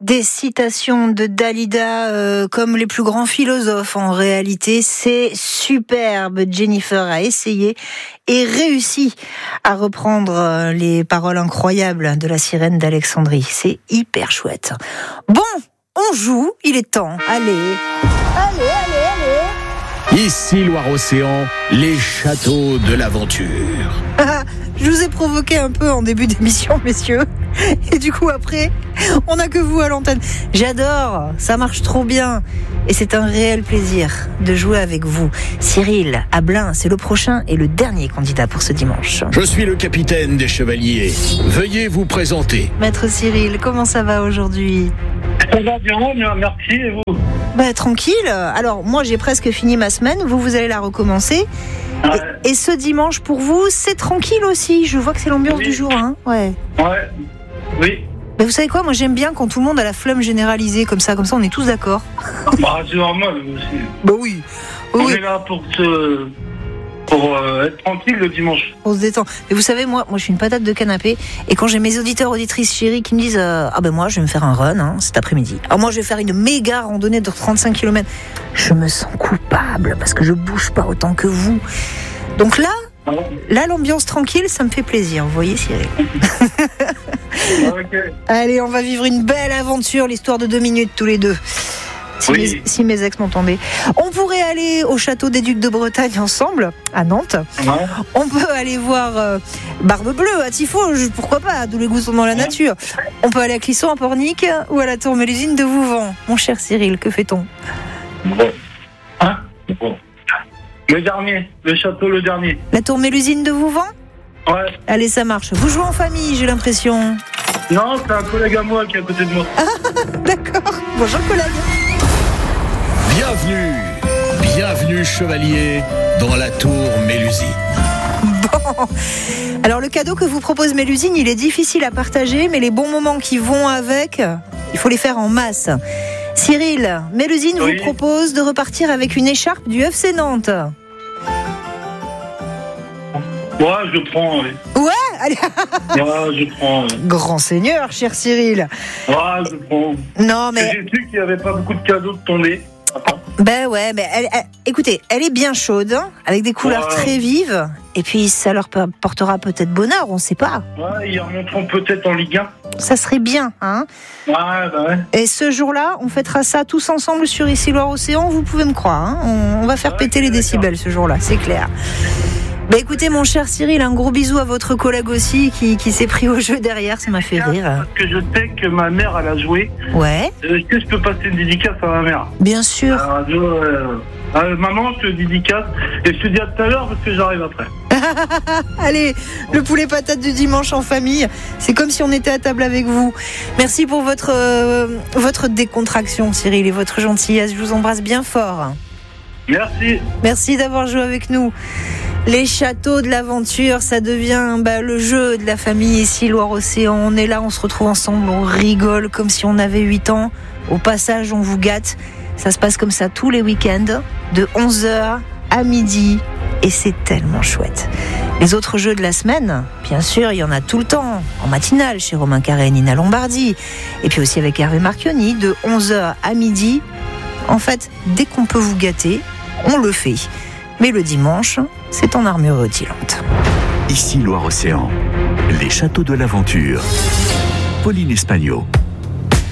Des citations de Dalida comme les plus grands philosophes en réalité. C'est superbe. Jennifer a essayé et réussi à reprendre les paroles incroyables de la sirène d'Alexandrie. C'est hyper chouette. Bon, on joue, il est temps. Allez. Ici Loire-Océan, les châteaux de l'aventure. Je vous ai provoqué un peu en début d'émission, messieurs. Et du coup, après, on n'a que vous à l'antenne. J'adore, ça marche trop bien. Et c'est un réel plaisir de jouer avec vous. Cyril Ablin, c'est le prochain et le dernier candidat pour ce dimanche. Je suis le capitaine des chevaliers. Veuillez vous présenter. Maître Cyril, comment ça va aujourd'hui ? Ça va bien, merci, et vous ? Tranquille. Alors, moi, j'ai presque fini ma semaine. Vous allez la recommencer. Ouais. Et ce dimanche, pour vous, c'est tranquille aussi. Je vois que c'est l'ambiance du jour, hein ? Ouais. Oui. Mais vous savez quoi ? Moi, j'aime bien quand tout le monde a la flemme généralisée, comme ça, on est tous d'accord. C'est normal aussi. Bah oui. On est là pour être tranquille le dimanche. On se détend. Mais vous savez, moi, je suis une patate de canapé. Et quand j'ai mes auditeurs, auditrices chéris qui me disent moi, je vais me faire un run cet après-midi. Alors moi, je vais faire une méga randonnée de 35 km. Je me sens coupable parce que je bouge pas autant que vous. Donc là, l'ambiance tranquille, ça me fait plaisir. Vous voyez, Cyril. Okay. Allez, on va vivre une belle aventure, l'histoire de 2 minutes tous les deux. Si mes ex m'entendaient. On pourrait aller au château des Ducs de Bretagne ensemble, à Nantes. Ouais. On peut aller voir Barbe Bleue à Tifaux, pourquoi pas, tous les goûts sont dans la nature. On peut aller à Clisson, à Pornic, ou à la Tour Mélusine de Vouvant. Mon cher Cyril, que fait-on ? Le dernier, le château le dernier. La Tour Mélusine de Vouvant ? Ouais. Allez, ça marche. Vous jouez en famille, j'ai l'impression. Non, c'est un collègue à moi qui est à côté de moi. D'accord. Bonjour collègue. Bienvenue chevalier dans la tour Mélusine. Bon, alors le cadeau que vous propose Mélusine, il est difficile à partager, mais les bons moments qui vont avec, il faut les faire en masse. Cyril, Mélusine vous propose de repartir avec une écharpe du FC Nantes. Ouais, je prends. Oui. Ouais, allez. Ouais, je prends. Oui. Grand seigneur, cher Cyril. Ouais, je prends. Non, mais j'ai su qu'il n'y avait pas beaucoup de cadeaux de tomber. Ben ouais, mais écoutez, elle est bien chaude, avec des couleurs très vives, et puis ça leur portera peut-être bonheur, on sait pas. Ouais, ils remonteront peut-être en Ligue 1. Ça serait bien, hein ? Ouais. Et ce jour-là, on fêtera ça tous ensemble sur Ici Loire-Océan, vous pouvez me croire, hein ? On va faire péter les décibels ce jour-là, c'est clair. Écoutez, mon cher Cyril, un gros bisou à votre collègue aussi qui s'est pris au jeu derrière, ça m'a fait rire. Parce que je sais que ma mère, elle a joué. Ouais. Est-ce que je peux passer une dédicace à ma mère ? Bien sûr. Maman, je te dédicace. Et je te dis à tout à l'heure parce que j'arrive après. Allez, le poulet patate du dimanche en famille, c'est comme si on était à table avec vous. Merci pour votre décontraction, Cyril, et votre gentillesse. Je vous embrasse bien fort. Merci. Merci d'avoir joué avec nous. Les châteaux de l'aventure, ça devient le jeu de la famille ici, Loire-Océan. On est là, on se retrouve ensemble, on rigole comme si on avait 8 ans. Au passage, on vous gâte. Ça se passe comme ça tous les week-ends, de 11h à midi. Et c'est tellement chouette. Les autres jeux de la semaine, bien sûr, il y en a tout le temps. En matinale, chez Romain Carré et Nina Lombardi. Et puis aussi avec Hervé Marchionni, de 11h à midi. En fait, dès qu'on peut vous gâter, on le fait. Mais le dimanche, c'est en armure rutilante. Ici Loire-Océan, les châteaux de l'aventure. Pauline Espagnol.